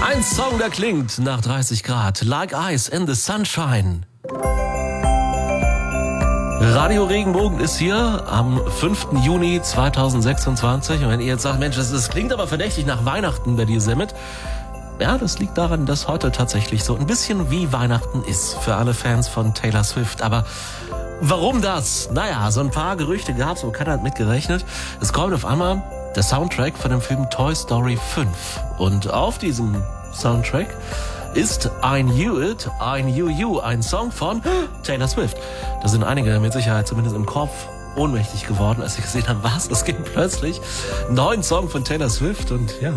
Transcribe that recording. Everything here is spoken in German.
Ein Song, der klingt nach 30 Grad. Like Ice in the Sunshine. Radio Regenbogen ist hier am 5. Juni 2026. Und wenn ihr jetzt sagt, Mensch, das klingt aber verdächtig nach Weihnachten bei dir, Semmet. Ja, das liegt daran, dass heute tatsächlich so ein bisschen wie Weihnachten ist für alle Fans von Taylor Swift. Aber warum das? Naja, so ein paar Gerüchte gab's, wo keiner hat mitgerechnet. Es kommt auf einmal der Soundtrack von dem Film Toy Story 5. Und auf diesem Soundtrack ist I Knew It, I Knew You, ein Song von Taylor Swift. Da sind einige mit Sicherheit zumindest im Kopf ohnmächtig geworden, als sie gesehen haben, was, es gibt plötzlich einen neuen Song von Taylor Swift und ja.